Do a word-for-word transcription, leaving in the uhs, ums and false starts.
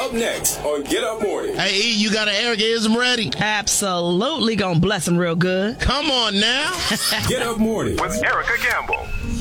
Up next on Get Up Morning. Hey, E, you got an Eric-ism ready? Absolutely gonna bless him real good. Come on now. Get Up Morning with Erica Gamble.